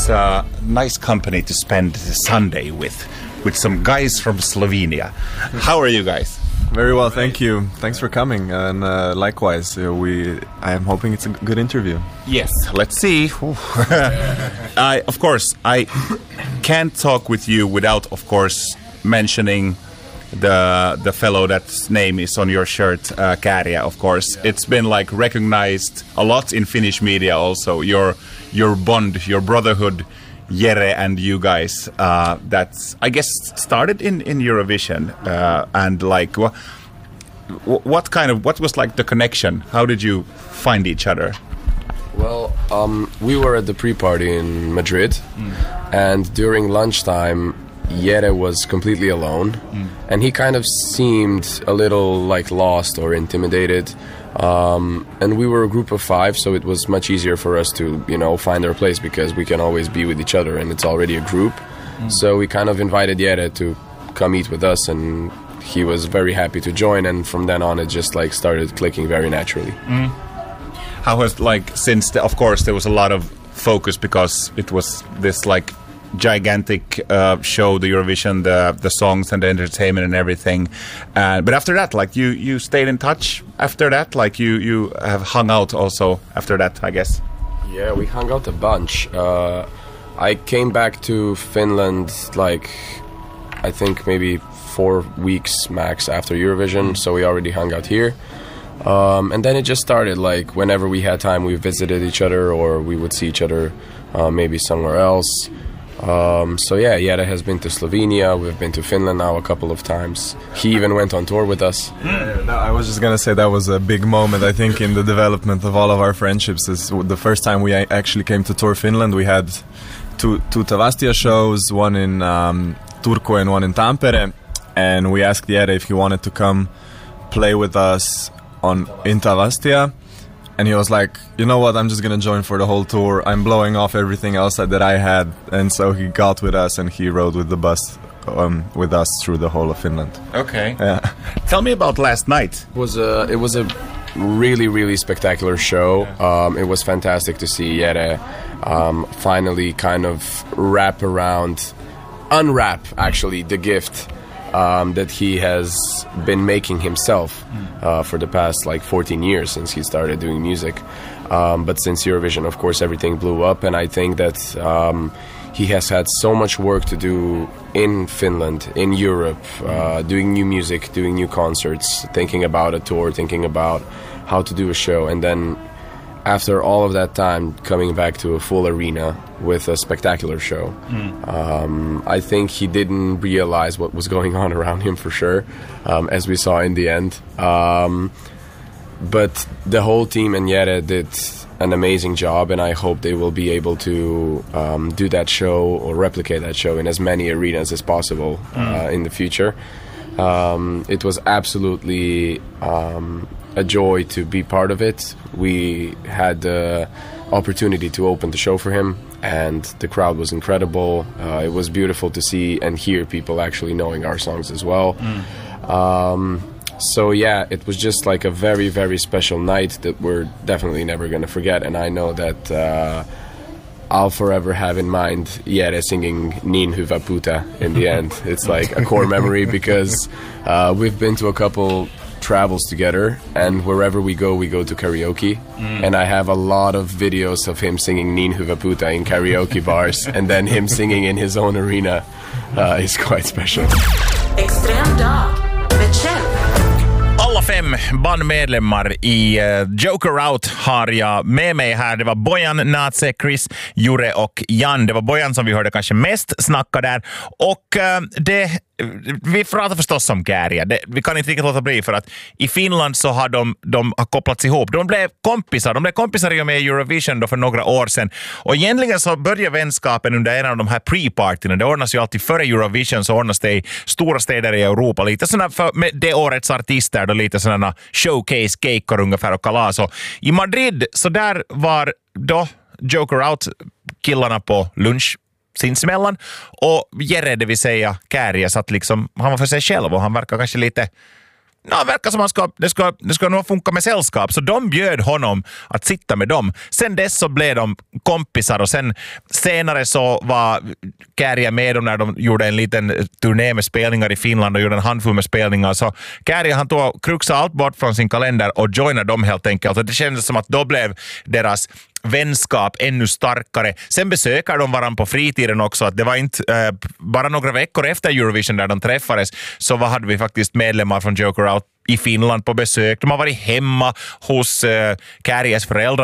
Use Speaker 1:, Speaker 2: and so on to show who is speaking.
Speaker 1: it's a nice company to spend Sunday with some guys from Slovenia. How are you guys?
Speaker 2: Very well, thank you. Thanks for coming, and likewise, I am hoping it's a good interview.
Speaker 1: Yes, let's see. Of course, I can't talk with you without, of course, mentioning the fellow that's name is on your shirt, Käärijä, of course. It's been like recognized a lot in Finnish media also. Your bond, your brotherhood, Jere and you guys, that's I guess started in Eurovision, and like what was like the connection? How did you find each other?
Speaker 3: Well, we were at the pre-party in Madrid, and during lunchtime, Jere was completely alone, and he kind of seemed a little like lost or intimidated. And we were a group of 5, so it was much easier for us to, find our place because we can always be with each other and it's already a group. So we kind of invited Jere to come eat with us, and he was very happy to join, and from then on it just like started clicking very naturally.
Speaker 1: How has since of course there was a lot of focus because it was this like gigantic show, the Eurovision, the songs and the entertainment and everything, but after that, like you stayed in touch after that, like you have hung out also after that, I guess.
Speaker 3: Yeah, we hung out a bunch. I came back to Finland like I think maybe 4 weeks max after Eurovision, so we already hung out here. And then it just started, like whenever we had time we visited each other, or we would see each other maybe somewhere else. So yeah, Jere has been to Slovenia, we've been to Finland now a couple of times. He even went on tour with us.
Speaker 2: I was just gonna say that was a big moment, I think, in the development of all of our friendships. Is the first time we actually came to tour Finland. We had two Tavastia shows, one in Turku and one in Tampere, and we asked Jere if he wanted to come play with us in Tavastia. And he was like, you know what, I'm just going to join for the whole tour. I'm blowing off everything else that I had. And so he got with us and he rode with the bus with us through the whole of Finland.
Speaker 1: Okay.
Speaker 2: Yeah.
Speaker 1: Tell me about last night.
Speaker 3: It was a really, really spectacular show. It was fantastic to see Jere finally kind of unwrap actually the gift that he has been making himself for the past like 14 years since he started doing music. But since Eurovision, of course, everything blew up, and I think that he has had so much work to do in Finland, in Europe, doing new music, doing new concerts, thinking about a tour, thinking about how to do a show, and then after all of that time coming back to a full arena with a spectacular show. I think he didn't realize what was going on around him for sure, as we saw in the end. But the whole team and Jere did an amazing job, and I hope they will be able to do that show or replicate that show in as many arenas as possible in the future. It was absolutely a joy to be part of it. We had the opportunity to open the show for him, and the crowd was incredible. It was beautiful to see and hear people actually knowing our songs as well. So yeah, it was just like a very, very special night that we're definitely never going to forget, and I know that I'll forever have in mind Jere singing Niin hyvä puta in the end. It's like a core memory because we've been to a couple travels together, and wherever we go to karaoke, and I have a lot of videos of him singing Niin hyvä puta in karaoke bars, and then him singing in his own arena is quite special.
Speaker 4: Extrem dag med Kjell.
Speaker 1: Alla 5 bandmedlemmar i Joker Out har jag med mig här. Det var Bojan, Nace, Chris, Jure och Jan. Det var Bojan som vi hörde kanske mest snacka där. Och vi pratar förstås om Käärijä. Vi kan inte riktigt låta bli, för att i Finland så har de har kopplats ihop. De blev kompisar i och med Eurovision då för några år sedan. Och egentligen så började vänskapen under en av de här pre-partyna. Det ordnas ju alltid före Eurovision, så ordnas det i stora städer i Europa. Lite sådana med det årets artister då, lite sådana showcase-keikkor ungefär och kalas. Och i Madrid så där var då Joker Out-killarna på lunch sinsemellan, och Jere, det vill säga Käärijä, satt liksom, han var för sig själv och han verkar kanske lite verkar som att det ska nog funka med sällskap. Så de bjöd honom att sitta med dem. Sen dess så blev de kompisar och sen senare så var Kääriä med dem när de gjorde en liten turné med spelningar i Finland och gjorde en handfull med spelningar. Så Kääriä han tog kruxa allt bort från sin kalender och joinade dem helt enkelt. Och det kändes som att då blev deras vänskap ännu starkare. Sen besöker de varandra på fritiden också. Att det var inte bara några veckor efter Eurovision där de träffades så hade vi faktiskt medlemmar från Joker Out i Finland på besök. De har varit hemma hos Kääriäs föräldrar